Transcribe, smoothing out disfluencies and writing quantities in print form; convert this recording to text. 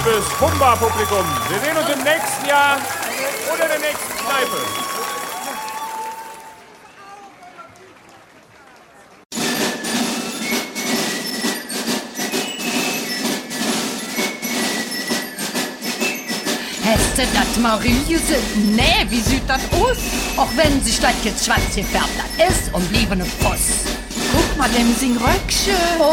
liebes Humba-Publikum. Wir sehen uns im nächsten Jahr oder der nächsten Kneipe. Hast du das Marie sind? Nee, wie sieht das aus? Auch wenn sich das jetzt schwarz gefärbt hat, ist und blieben ein Fuss. Guck mal, dem sing Röckchen.